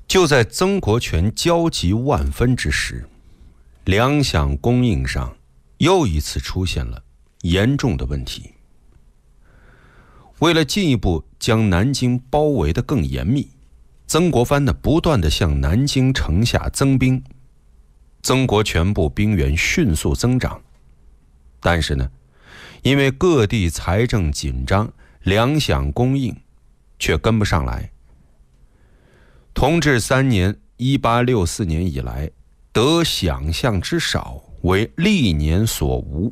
就在曾国荃焦急万分之时，粮饷供应上又一次出现了严重的问题。为了进一步将南京包围得更严密，曾国藩不断地向南京城下增兵，曾国荃部兵源迅速增长。但是呢，因为各地财政紧张，粮饷供应却跟不上来。同治3年1864年以来，得想象之少，为历年所无。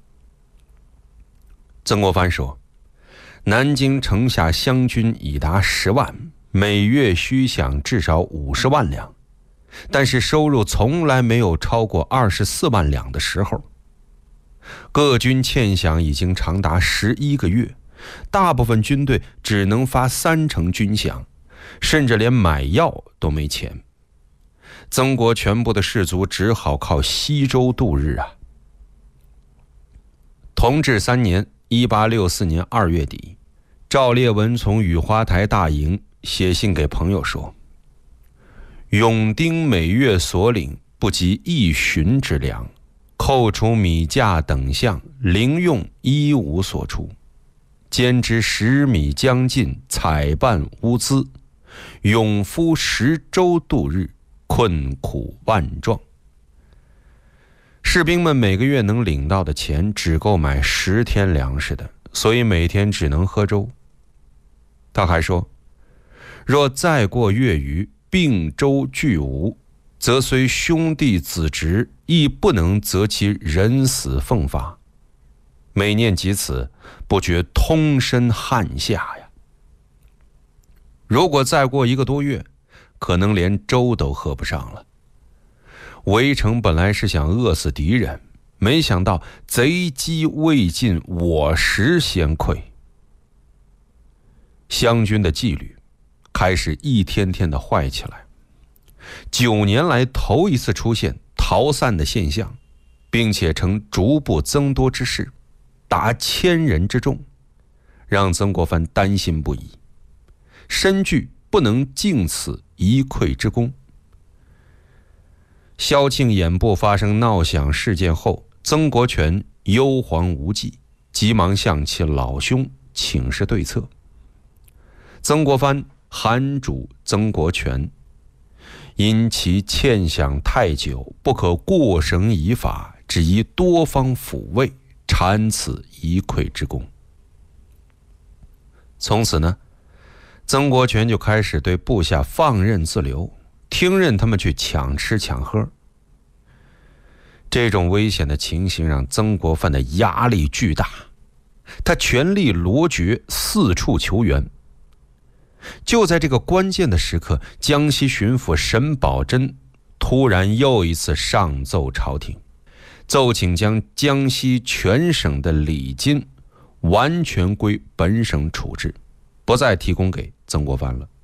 曾国藩说，南京城下湘军已达10万，每月需饷至少50万两，但是收入从来没有超过24万两的时候。各军欠饷已经长达11个月，大部分军队只能发30%军饷，甚至连买药都没钱。曾国荃部的士卒只好靠西粥度日啊。同治3年1864年2月底，赵烈文从雨花台大营写信给朋友说，永丁每月所领不及1旬之粮，扣除米价等项，零用一无所出，兼之食米将尽，采办无资，永夫10粥度日，困苦万状。士兵们每个月能领到的钱只够买10天粮食的，所以每天只能喝粥。他还说，若再过月余，并粥俱无，则虽兄弟子侄，亦不能择其人死奉发。每念及此，不觉通身汗下呀。如果再过1个多月，可能连粥都喝不上了。围城本来是想饿死敌人，没想到贼饥未尽，我食先溃。湘军的纪律开始一天天的坏起来，9年来头一次出现逃散的现象，并且呈逐步增多之势，达1000人之众，让曾国藩担心不已，深惧不能尽此一篑之功。萧庆衍部发生闹饷事件后，曾国荃忧惶无计，急忙向其老兄请示对策。曾国藩函嘱曾国荃，因其欠饷太久，不可过绳以法，只宜多方抚慰，产此一篑之功。从此呢，曾国荃就开始对部下放任自流，听任他们去抢吃抢喝。这种危险的情形让曾国藩的压力巨大，他全力罗绝，四处求援。就在这个关键的时刻，江西巡抚沈葆桢突然又一次上奏朝廷，奏请将江西全省的礼金完全归本省处置，不再提供给曾国藩了。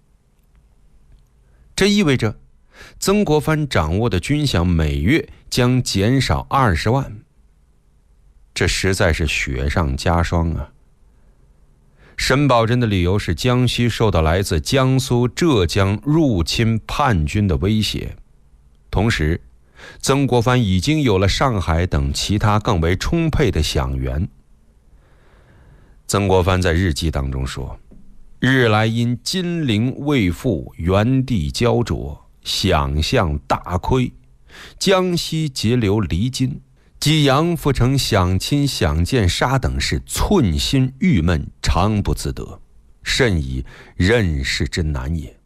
这意味着曾国藩掌握的军饷每月将减少20万，这实在是雪上加霜啊！沈葆桢的理由是江西受到来自江苏、浙江入侵叛军的威胁，同时曾国藩已经有了上海等其他更为充沛的饷源。曾国藩在日记当中说，日来因金陵未复，原地焦灼，饷项大亏，江西节流离金，及杨阜城饷亲饷见杀等事，寸心郁闷，常不自得，甚以任事之难也。